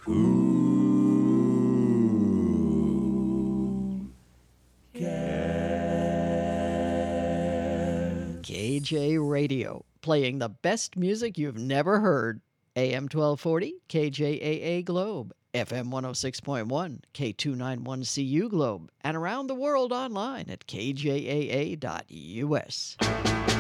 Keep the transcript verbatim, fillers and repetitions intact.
K J Radio, playing the best music you've never heard. A M twelve forty, K J A A Globe, F M one oh six point one, K two ninety-one C U Globe, and around the world online at K J A A dot U S.